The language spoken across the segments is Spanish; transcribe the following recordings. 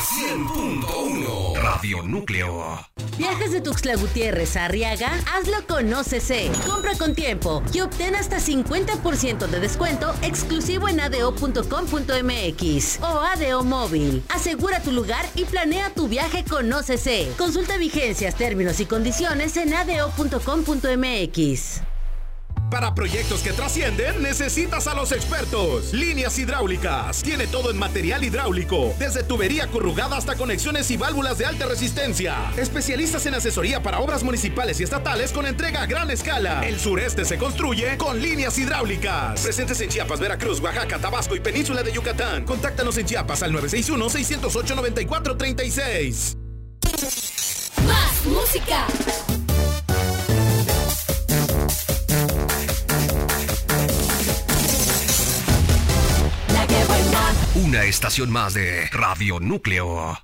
100.1 Radio Núcleo. Viajes de Tuxtla Gutiérrez a Arriaga, hazlo con OCC. Compra con tiempo y obtén hasta 50% de descuento exclusivo en ADO.com.mx o ADO Móvil. Asegura tu lugar y planea tu viaje con OCC. Consulta vigencias, términos y condiciones en ADO.com.mx. Para proyectos que trascienden, necesitas a los expertos. Líneas Hidráulicas. Tiene todo en material hidráulico, desde tubería corrugada hasta conexiones y válvulas de alta resistencia. Especialistas en asesoría para obras municipales y estatales con entrega a gran escala. El sureste se construye con Líneas Hidráulicas. Presentes en Chiapas, Veracruz, Oaxaca, Tabasco y Península de Yucatán. Contáctanos en Chiapas al 961-608-9436. Más música. Una estación más de Radio Núcleo.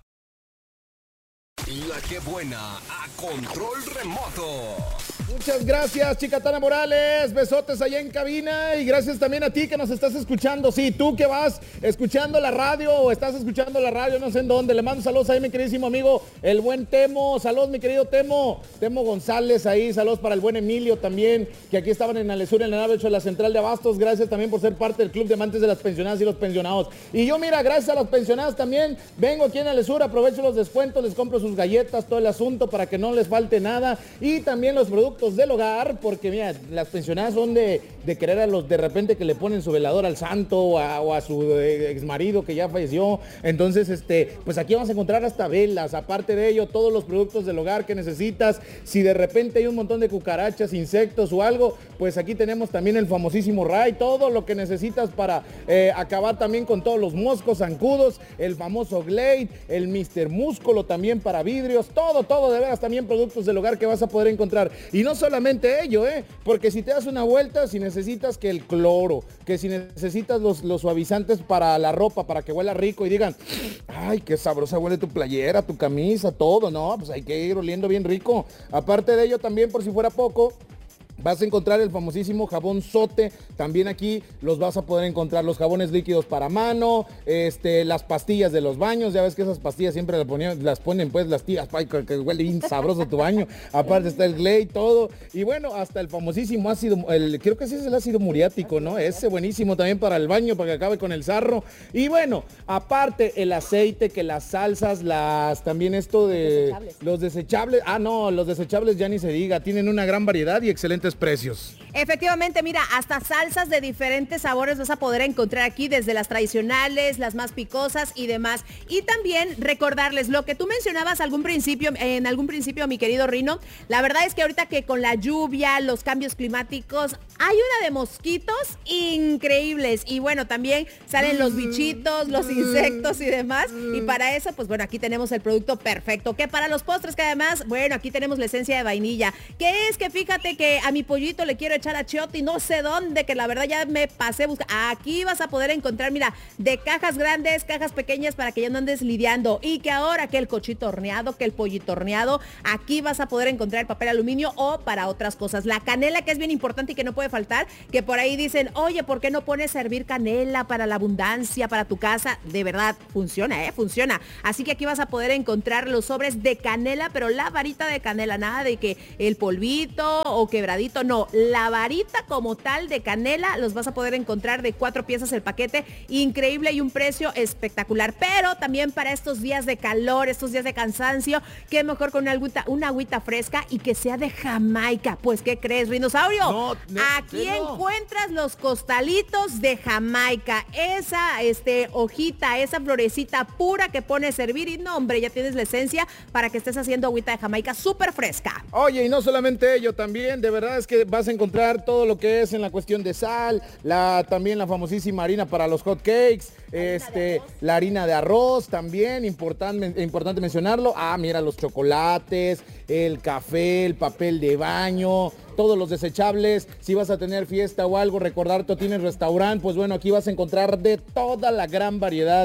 La que buena a control remoto. Muchas gracias, Chicatana Morales. Besotes allá en cabina. Y gracias también a ti que nos estás escuchando. Sí, tú que vas escuchando la radio o estás escuchando la radio, no sé en dónde. Le mando saludos ahí, mi queridísimo amigo, el buen Temo. Saludos, mi querido Temo. Temo González ahí. Saludos para el buen Emilio también, que aquí estaban en Alesur, en la nave 8 de la Central de Abastos. Gracias también por ser parte del club de amantes de las pensionadas y los pensionados. Y yo, mira, gracias a las pensionadas también, vengo aquí en Alesur, aprovecho los descuentos, les compro sus galletas, todo el asunto para que no les falte nada. Y también los productos del hogar, porque mira, las pensionadas son de querer a los de repente que le ponen su velador al santo o a su exmarido que ya falleció. Entonces, pues aquí vamos a encontrar hasta velas. Aparte de ello, todos los productos del hogar que necesitas. Si de repente hay un montón de cucarachas, insectos o algo, pues aquí tenemos también el famosísimo Ray, todo lo que necesitas para acabar también con todos los moscos, zancudos, el famoso Glade, el Mr. Músculo también para vidrios, todo de veras también productos del hogar que vas a poder encontrar. Y no solamente ello, porque si te das una vuelta, si necesitas que el cloro, que si necesitas los suavizantes para la ropa, para que huela rico y digan, ay, qué sabrosa huele tu playera, tu camisa, todo, no, pues hay que ir oliendo bien rico. Aparte de ello también, por si fuera poco, vas a encontrar el famosísimo jabón Sote. También aquí los vas a poder encontrar, los jabones líquidos para mano, las pastillas de los baños. Ya ves que esas pastillas siempre las ponen pues las tías, que huele bien sabroso tu baño. Aparte está el Glade, todo. Y bueno, hasta el famosísimo ácido, creo que ese es el ácido muriático, ¿no? Ese buenísimo también para el baño, para que acabe con el sarro. Y bueno, aparte el aceite, que las salsas, también esto de los desechables. Los desechables ya ni se diga. Tienen una gran variedad y excelentes precios. Efectivamente, mira, hasta salsas de diferentes sabores vas a poder encontrar aquí, desde las tradicionales, las más picosas y demás. Y también recordarles lo que tú mencionabas en algún principio, mi querido Rino. La verdad es que ahorita que con la lluvia, los cambios climáticos, hay una de mosquitos increíbles. Y bueno, también salen los bichitos, los insectos y demás. Y para eso, pues bueno, aquí tenemos el producto perfecto. Que para los postres, que además, bueno, aquí tenemos la esencia de vainilla. Que es que fíjate que a mi pollito le quiero echar achiote y no sé dónde, que la verdad ya me pasé buscando. Aquí vas a poder encontrar, mira, de cajas grandes, cajas pequeñas, para que ya no andes lidiando. Y que ahora que el cochito horneado, que el pollito horneado, aquí vas a poder encontrar papel aluminio o para otras cosas. La canela, que es bien importante y que no puede faltar, que por ahí dicen, oye, ¿por qué no pones a hervir canela para la abundancia, para tu casa? De verdad, funciona, funciona. Así que aquí vas a poder encontrar los sobres de canela, pero la varita de canela, nada de que el polvito o quebradito, no, la varita como tal de canela, los vas a poder encontrar de 4 piezas el paquete, increíble y un precio espectacular. Pero también para estos días de calor, estos días de cansancio, qué mejor con una agüita fresca y que sea de Jamaica. Pues, ¿qué crees, Rinosaurio? Aquí encuentras los costalitos de Jamaica, esa hojita, esa florecita pura que pones a hervir y no, hombre, ya tienes la esencia para que estés haciendo agüita de Jamaica súper fresca. Oye, y no solamente ello, también de verdad es que vas a encontrar todo lo que es en la cuestión de sal, también la famosísima harina para los hot cakes, la harina de arroz también, importante mencionarlo. Mira, los chocolates, el café, el papel de baño, todos los desechables. Si vas a tener fiesta o algo, recordarte, tienes restaurante, pues bueno, aquí vas a encontrar de toda la gran variedad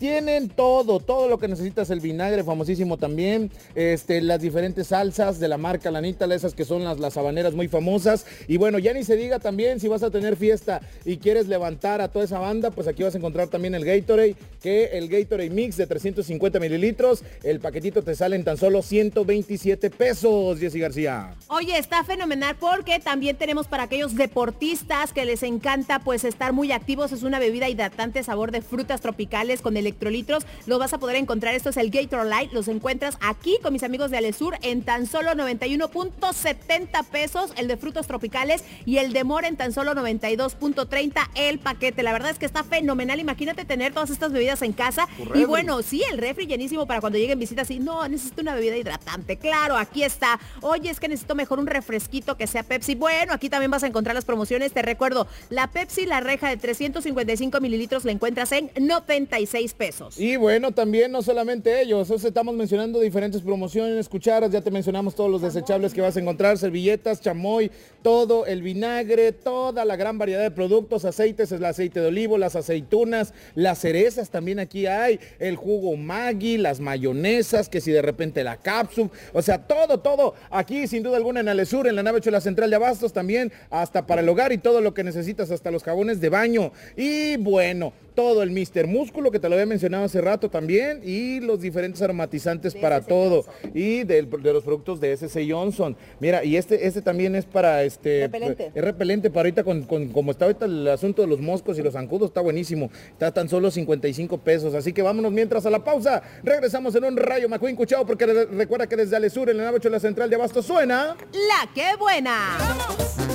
Tienen todo lo que necesitas, el vinagre famosísimo también, las diferentes salsas de la marca Lanita, esas que son las habaneras muy famosas. Y bueno, ya ni se diga también, si vas a tener fiesta y quieres levantar a toda esa banda, pues aquí vas a encontrar también el Gatorade, que el Gatorade Mix de 350 mililitros, el paquetito te sale en tan solo 127 pesos, Jessy García. Oye, está fenomenal porque también tenemos para aquellos deportistas que les encanta pues estar muy activos. Es una bebida hidratante, sabor de frutas tropicales con electrolitos. Lo vas a poder encontrar, esto es el Gatorade Light. Los encuentras aquí con mis amigos de Alesur en tan solo 91.70 pesos, el de frutos tropicales, y el de mora en tan solo 92.30 el paquete. La verdad es que está fenomenal. Imagínate tener todas estas bebidas en casa. Y bueno, sí, el refri llenísimo para cuando lleguen visitas y no, necesito una bebida hidratante. Claro, aquí está. Oye, es que necesito mejor un refresquito que sea Pepsi. Bueno, aquí también vas a encontrar las promociones. Te recuerdo, la Pepsi La Reja de 355 mililitros la encuentras en 96 pesos. Y bueno, también no solamente ellos, estamos mencionando diferentes promociones, cucharas, ya te mencionamos todos los desechables que vas a encontrar, servilletas, chamoy, todo, el vinagre, toda la gran variedad de productos, aceites, es el aceite de olivo, las aceitunas, las cerezas también aquí hay, el jugo Maggi, las mayonesas, que si de repente la cápsula, o sea, todo, aquí sin duda alguna en Alesur, en la nave Chula Central de Abastos también, hasta para el hogar y todo lo que necesitas, hasta los jabones de baño. Y bueno, todo el Mr. Músculo, que te lo había mencionado hace rato también, y los diferentes aromatizantes para todo, y de los productos de SC Johnson. Mira, y este también es para repelente. Es repelente para ahorita, como está ahorita el asunto de los moscos y los zancudos, está buenísimo. Está tan solo 55 pesos. Así que vámonos mientras a la pausa. Regresamos en un Rayo McQueen Cuchao, porque recuerda que desde Alesur, en la nave Chula Central de Abasto, suena La que buena. ¡Vamos!